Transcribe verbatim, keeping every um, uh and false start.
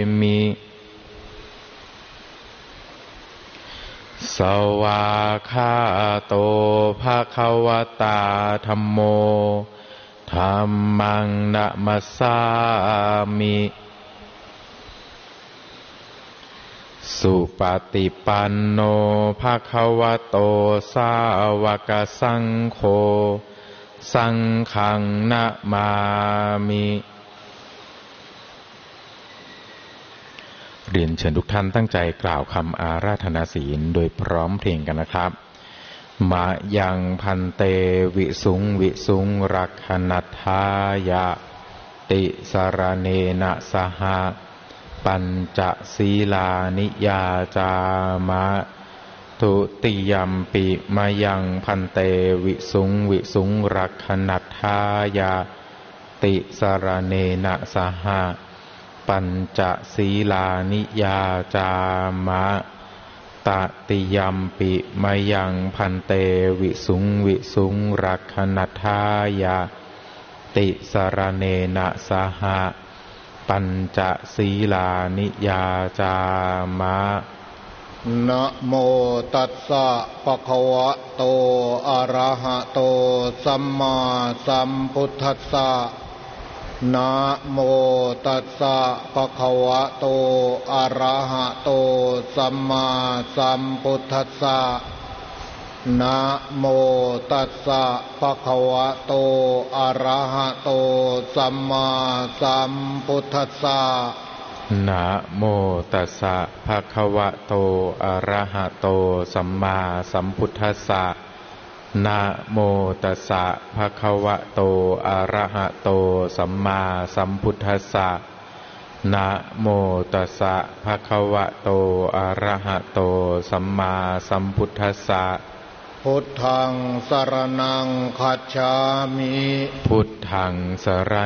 มิสวากขาโตภควตาธัมโมธัมมังนะมัสสามิสุปฏิปันโนภควโตสาวกสังโฆสังฆังนะมามิเรียนเชิญทุกท่านตั้งใจกล่าวคำอาราธนาศีลโดยพร้อมเพรียงกันนะครับมะยังพันเตวิสุงวิสุงรักขณัฏฐายะติสรเนนะสหปัญจศีลานิยาจามะทุติยัมปิมะยังพันเตวิสุงวิสุงรักขณัฏฐายะติสรเนนะสหปัญจศีลานิยาจามะตติยัมปิมะยังพันเตวิสุงวิสุงรักขณัฏฐายะติสรเนนะสหปัญจศีลานิยาจามะนะโมตัสสะภะคะวะโตอะระหะโตสัมมาสัมพุทธัสสะนะโมตัสสะภะคะวะโตอะระหะโตสัมมาสัมพุทธัสสะนะโมตัสสะภะคะวะโตอะระหะโตสัมมาสัมพุทธัสสะนะโมตัสสะภะคะวะโตอะระหะโตสัมมาสัมพุทธัสสะนะโมตัสสะภะคะวะโตอะระหะโตสัมมาสัมพุทธัสสะนะโมตัสสะภะคะวะโตอะระหะโตสัมมาสัมพุทธัสสะพุทธังสรณังคัจฉามิพุทธังสร